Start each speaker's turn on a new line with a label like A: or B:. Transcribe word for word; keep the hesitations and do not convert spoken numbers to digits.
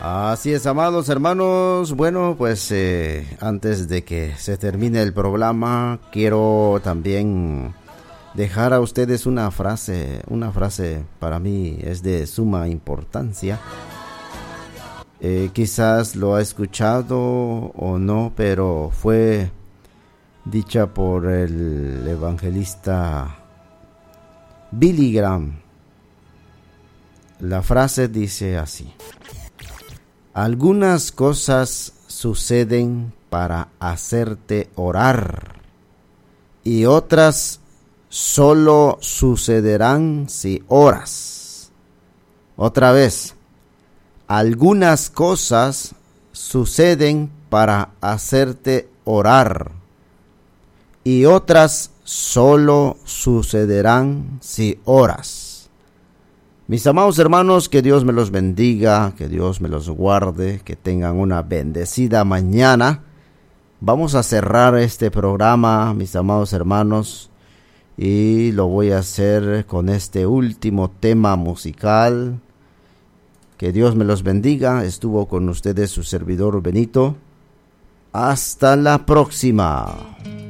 A: Así es, amados hermanos. Bueno, pues eh, antes de que se termine el programa, quiero también dejar a ustedes una frase. Una frase para mí es de suma importancia. Eh, quizás lo ha escuchado o no, pero fue dicha por el evangelista Billy Graham. La frase dice así: algunas cosas suceden para hacerte orar y otras solo sucederán si oras. Otra vez, algunas cosas suceden para hacerte orar y otras solo sucederán si oras. Mis amados hermanos, que Dios me los bendiga, que Dios me los guarde, que tengan una bendecida mañana. Vamos a cerrar este programa, mis amados hermanos, y lo voy a hacer con este último tema musical. Que Dios me los bendiga. Estuvo con ustedes su servidor Benito. Hasta la próxima.